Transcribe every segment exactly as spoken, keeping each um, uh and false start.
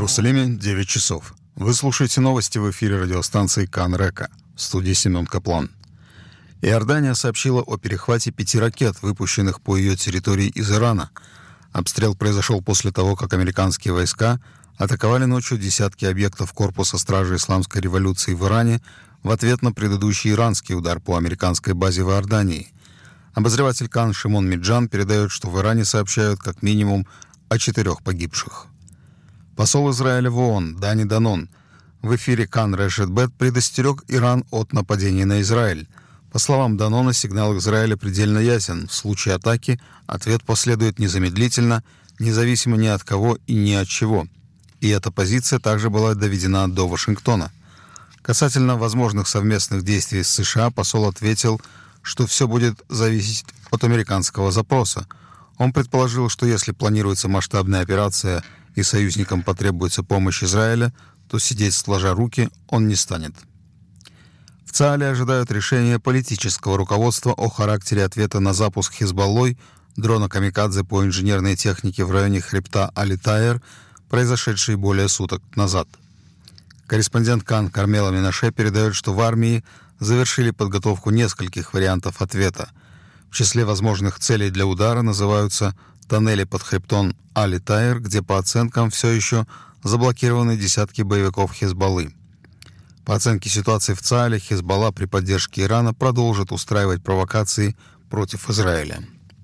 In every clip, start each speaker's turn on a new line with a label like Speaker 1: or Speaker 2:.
Speaker 1: Иерусалиме девять часов. Вы слушаете новости в эфире радиостанции Кан Река. В студии Семен Каплан. Иордания сообщила о перехвате пяти ракет, выпущенных по ее территории из Ирана. Обстрел произошел после того, как американские войска атаковали ночью десятки объектов корпуса стражи исламской революции в Иране в ответ на предыдущий иранский удар по американской базе в Иордании. Обозреватель Кан Шимон Миджан передает, что в Иране сообщают как минимум о четырех погибших. Посол Израиля в ООН Дани Данон в эфире Кан Решет Бет предостерег Иран от нападения на Израиль. По словам Данона, сигнал Израиля предельно ясен. В случае атаки ответ последует незамедлительно, независимо ни от кого и ни от чего. И эта позиция также была доведена до Вашингтона. Касательно возможных совместных действий с США, посол ответил, что все будет зависеть от американского запроса. Он предположил, что если планируется масштабная операция и союзникам потребуется помощь Израиля, то сидеть сложа руки он не станет. В ЦААЛе ожидают решения политического руководства о характере ответа на запуск Хизбаллой дрона «Камикадзе» по инженерной технике в районе хребта Али-Тайер, произошедший более суток назад. Корреспондент Кан Кармела Минаше передает, что в армии завершили подготовку нескольких вариантов ответа. В числе возможных целей для удара называются тоннели под хребтом Али-Тайер, где по оценкам все еще заблокированы десятки боевиков Хизбаллы. По оценке ситуации в ЦААЛе, Хизбалла при поддержке Ирана продолжит устраивать провокации против Израиля.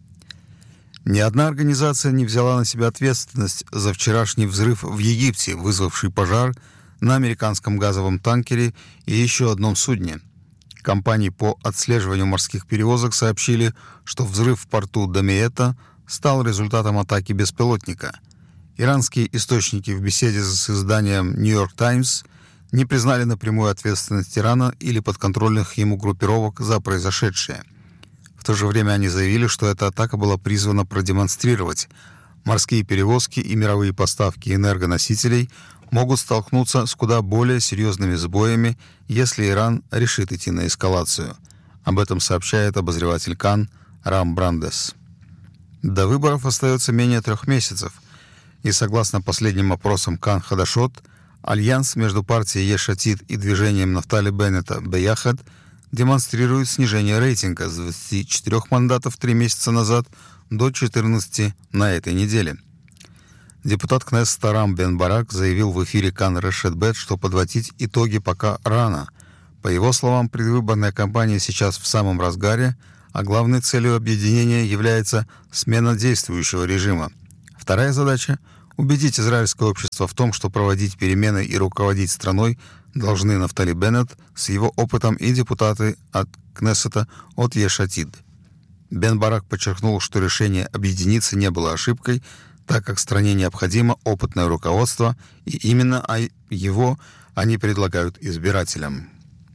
Speaker 1: Ни одна организация не взяла на себя ответственность за вчерашний взрыв в Египте, вызвавший пожар на американском газовом танкере и еще одном судне. Компании по отслеживанию морских перевозок сообщили, что взрыв в порту Дамиета стал результатом атаки беспилотника. Иранские источники в беседе с изданием New York Times не признали напрямую ответственность Ирана или подконтрольных ему группировок за произошедшее. В то же время они заявили, что эта атака была призвана продемонстрировать: морские перевозки и мировые поставки энергоносителей могут столкнуться с куда более серьезными сбоями, если Иран решит идти на эскалацию. Об этом сообщает обозреватель Кан Рам Брандес. До выборов остается менее трех месяцев, и согласно последним опросам Кан Хадашот, альянс между партией Еш Атид и движением Нафтали Беннета Беяхад демонстрирует снижение рейтинга с двадцати четырёх мандатов три месяца назад до четырнадцати на этой неделе. Депутат Кнессета Рам Бен Барак заявил в эфире Кан Решет Бет, что подводить итоги пока рано. По его словам, предвыборная кампания сейчас в самом разгаре, а главной целью объединения является смена действующего режима. Вторая задача — убедить израильское общество в том, что проводить перемены и руководить страной должны Нафтали Беннет с его опытом и депутаты от Кнессета от Еш Атид. Бен Барак подчеркнул, что решение объединиться не было ошибкой, так как стране необходимо опытное руководство, и именно его они предлагают избирателям.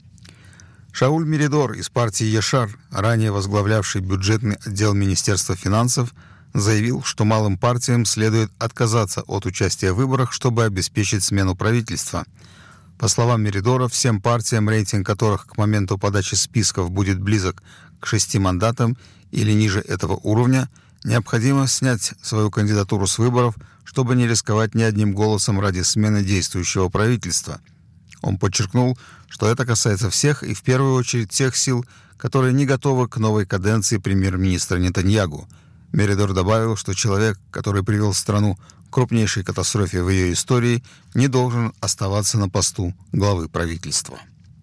Speaker 1: Шауль Меридор из партии Ешар, ранее возглавлявший бюджетный отдел Министерства финансов, заявил, что малым партиям следует отказаться от участия в выборах, чтобы обеспечить смену правительства. По словам Меридора, всем партиям, рейтинг которых к моменту подачи списков будет близок к шести мандатам или ниже этого уровня, необходимо снять свою кандидатуру с выборов, чтобы не рисковать ни одним голосом ради смены действующего правительства. Он подчеркнул, что это касается всех и в первую очередь тех сил, которые не готовы к новой каденции премьер-министра Нетаньягу. Меридор добавил, что человек, который привел страну к крупнейшей катастрофе в ее истории, не должен оставаться на посту главы правительства.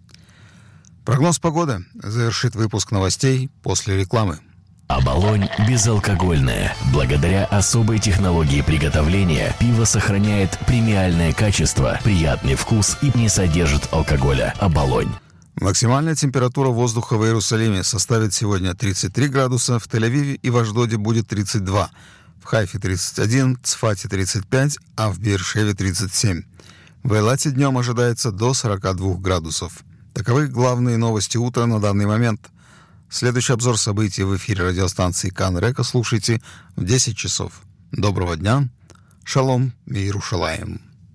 Speaker 1: Прогноз погоды завершит выпуск новостей после рекламы.
Speaker 2: Оболонь безалкогольное. Благодаря особой технологии приготовления пиво сохраняет премиальное качество, приятный вкус и не содержит алкоголя. Оболонь.
Speaker 1: Максимальная температура воздуха в Иерусалиме составит сегодня тридцать три градуса, в Тель-Авиве и в Ашдоде будет тридцать два, в Хайфе тридцать один, Цфате тридцать пять, а в Беэр-Шеве тридцать семь. В Эйлате днем ожидается до сорока двух градусов. Таковы главные новости утра на данный момент. Следующий обзор событий в эфире радиостанции Кан Река слушайте в десять часов. Доброго дня. Шалом Иерушалаим.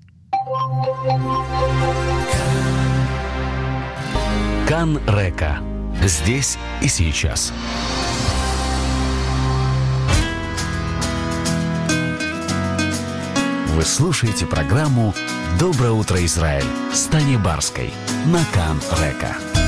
Speaker 2: Кан Река. Здесь и сейчас.
Speaker 3: Вы слушаете программу «Доброе утро, Израиль» с Таней Барской на Кан Река.